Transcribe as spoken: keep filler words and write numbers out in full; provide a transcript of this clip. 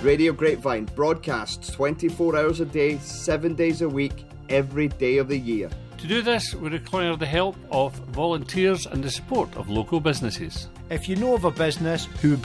Radio Grapevine broadcasts twenty-four hours a day, seven days a week, every day of the year. To do this, we require the help of volunteers and the support of local businesses. If you know of a business who would be